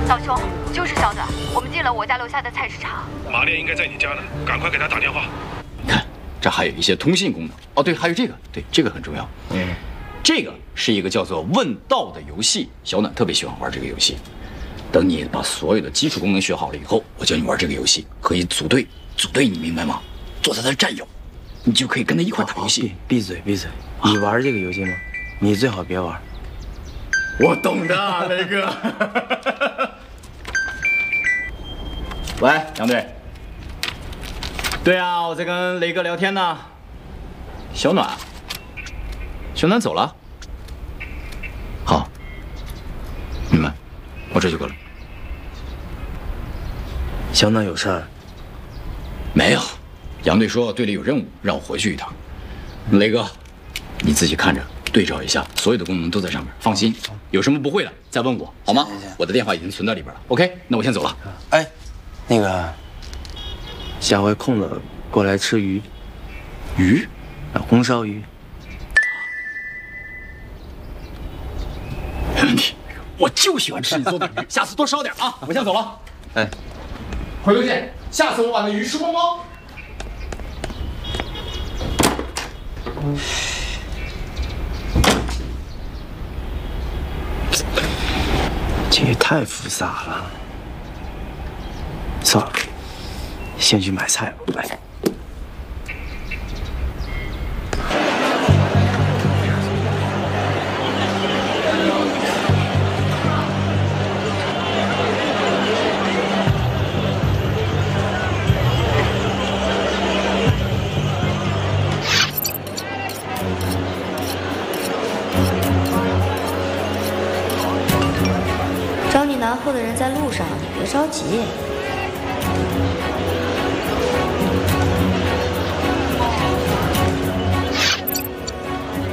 老兄，就是小暖，我们进了我家楼下的菜市场。 马烈应该在你家呢，赶快给他打电话。 你看，这还有一些通信功能。哦，对，还有这个，对，这个很重要。这个是一个叫做问道的游戏，小暖特别喜欢玩这个游戏。等你把所有的基础功能学好了以后，我教你玩这个游戏，可以组队，组队你明白吗？做他的战友，你就可以跟他一块打游戏。 闭嘴！你玩这个游戏吗？你最好别玩。 我懂的，雷哥。喂，杨队。对啊，我在跟雷哥聊天呢。小暖走了。好，明白，我这就过来。 小暖有事儿？ 没有，杨队说队里有任务，让我回去一趟。雷哥，你自己看着。对照一下，所有的功能都在上面，放心。有什么不会的再问我，好吗？我的电话已经存到里边了。OK， 那我先走了。 哎，那个，下回空了过来吃鱼。 鱼？ 红烧鱼。 没问题，我就喜欢吃你做的鱼，下次多烧点啊！我先走了。 哎， 回头见。下次我把那鱼吃光光。 这也太复杂了。算了，先去买菜吧。来。 找你拿货的人在路上，你别着急。